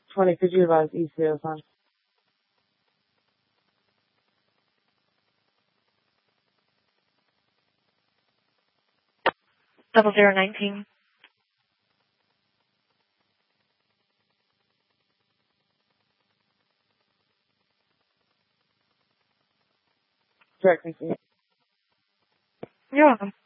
20, could you advise ECO time? 0019. Correct, thank you. You're welcome.